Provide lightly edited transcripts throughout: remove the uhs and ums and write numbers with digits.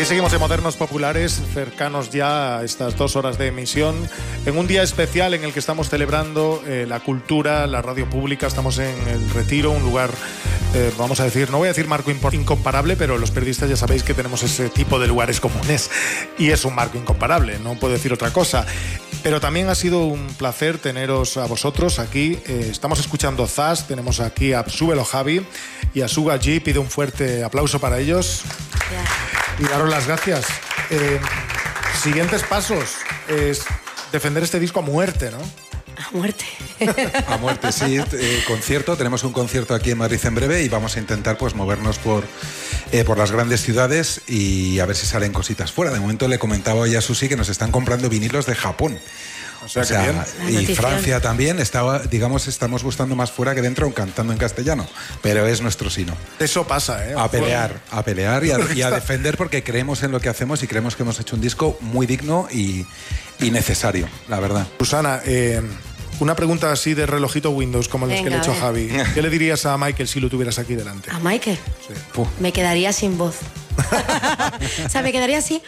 Aquí seguimos en Modernos Populares, cercanos ya a estas 2 horas de emisión, en un día especial en el que estamos celebrando la cultura, la radio pública. Estamos en El Retiro, un lugar, vamos a decir, no voy a decir marco incomparable, pero los periodistas ya sabéis que tenemos ese tipo de lugares comunes y es un marco incomparable, no puedo decir otra cosa. Pero también ha sido un placer teneros a vosotros aquí. Estamos escuchando Zas, tenemos aquí a Súbelo Javi y a Suga G. Pido un fuerte aplauso para ellos. Y daros las gracias. Siguientes pasos es defender este disco a muerte, ¿no? A muerte. A muerte, sí. Concierto. Tenemos un concierto aquí en Madrid en breve y vamos a intentar pues movernos por las grandes ciudades y a ver si salen cositas fuera. De momento le comentaba hoy a Susi que nos están comprando vinilos de Japón. O sea y Francia también. Estamos gustando más fuera que dentro, cantando en castellano. Pero es nuestro sino. Eso pasa, ¿eh? A pelear y a defender, porque creemos en lo que hacemos y creemos que hemos hecho un disco muy digno y necesario, la verdad. Susana, una pregunta así de relojito Windows, como los que le he hecho a Javi. ¿Qué le dirías a Michael si lo tuvieras aquí delante? ¿A Michael? Sí. Me quedaría sin voz. O sea, me quedaría así...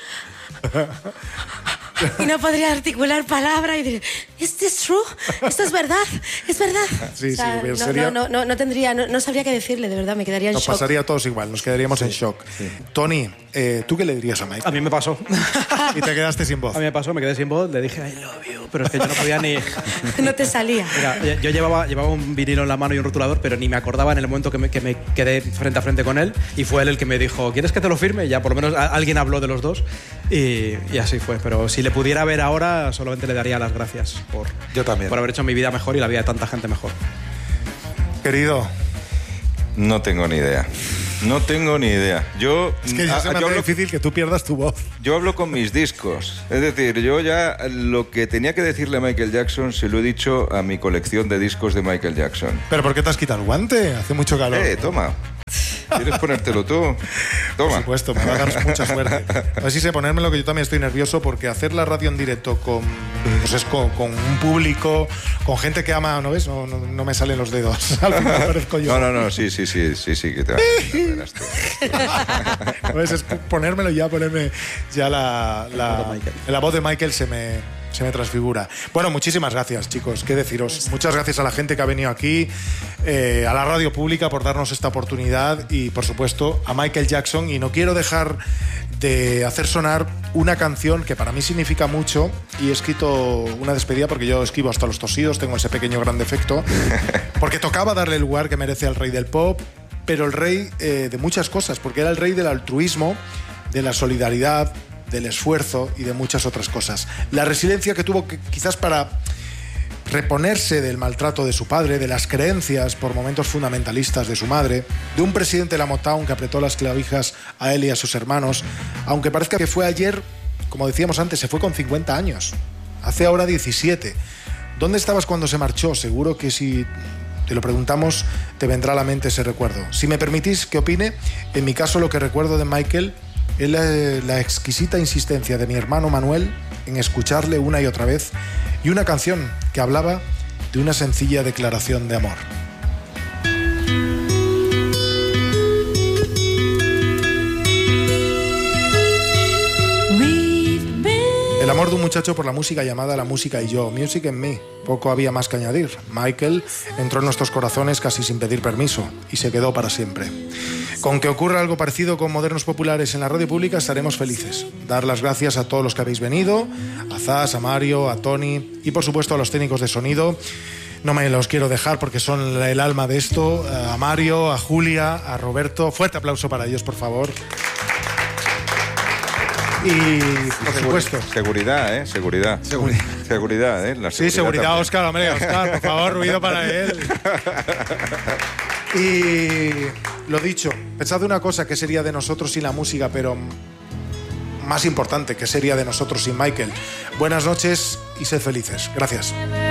Y no podría articular palabra y decir, ¿Is this true? ¿Esto es verdad? ¿Es verdad? Sí, o sea, sí, sería... no sabría qué decirle, de verdad, me quedaría en shock. Nos pasaría a todos igual, nos quedaríamos en shock. Sí. Tony, ¿tú qué le dirías a Michael? A mí me pasó. Y te quedaste sin voz. A mí me pasó, me quedé sin voz, le dije I love you, pero es que yo no podía ni... No te salía. Mira, yo llevaba un vinilo en la mano y un rotulador, pero ni me acordaba en el momento que me quedé frente a frente con él, y fue él el que me dijo, ¿quieres que te lo firme? Y ya por lo menos alguien habló de los dos y así fue. Pero si le pudiera ver ahora, solamente le daría las gracias yo también, por haber hecho mi vida mejor y la vida de tanta gente mejor. Querido. No tengo ni idea. No tengo ni idea. Es que ya se me hace difícil que tú pierdas tu voz. Yo hablo con mis discos. Es decir, yo ya lo que tenía que decirle a Michael Jackson se lo he dicho a mi colección de discos de Michael Jackson. ¿Pero por qué te has quitado el guante? Hace mucho calor. Toma. ¿Quieres ponértelo tú? Toma. Por supuesto, me va a dar mucha suerte. A ver si sé ponérmelo, que yo también estoy nervioso, porque hacer la radio en directo con un público, con gente que ama, ¿no ves? No me salen los dedos. Al final aparezco yo. No, sí, que te verás tú. ¿No ves? Es ponérmelo ya, ponerme ya la voz de Michael se me transfigura. Bueno, muchísimas gracias, chicos. ¿Qué deciros? Muchas gracias a la gente que ha venido aquí, a la radio pública por darnos esta oportunidad y, por supuesto, a Michael Jackson. Y no quiero dejar de hacer sonar una canción que para mí significa mucho, y he escrito una despedida porque yo escribo hasta los tosidos, tengo ese pequeño gran defecto, porque tocaba darle el lugar que merece al rey del pop, pero el rey de muchas cosas, porque era el rey del altruismo, de la solidaridad, del esfuerzo y de muchas otras cosas. La resiliencia que tuvo quizás para reponerse del maltrato de su padre, de las creencias por momentos fundamentalistas de su madre, de un presidente de la Motown que apretó las clavijas a él y a sus hermanos, aunque parezca que fue ayer, como decíamos antes, se fue con 50 años, hace ahora 17. ¿Dónde estabas cuando se marchó? Seguro que si te lo preguntamos te vendrá a la mente ese recuerdo. Si me permitís que opine, en mi caso lo que recuerdo de Michael es la exquisita insistencia de mi hermano Manuel en escucharle una y otra vez, y una canción que hablaba de una sencilla declaración de amor. El amor de un muchacho por la música llamada La Música y Yo, Music and Me. Poco había más que añadir. Michael entró en nuestros corazones casi sin pedir permiso y se quedó para siempre. Con que ocurra algo parecido con Modernos Populares en la radio pública estaremos felices. Dar las gracias a todos los que habéis venido, a Zas, a Mario, a Tony y por supuesto a los técnicos de sonido. No me los quiero dejar porque son el alma de esto. A Mario, a Julia, a Roberto. Fuerte aplauso para ellos, por favor. Y, por supuesto... Seguridad. Seguridad, sí, seguridad, Óscar, hombre, Óscar, por favor, ruido para él. Y lo dicho, pensad una cosa, ¿qué sería de nosotros sin la música? Pero más importante, ¿qué sería de nosotros sin Michael? Buenas noches y sed felices. Gracias.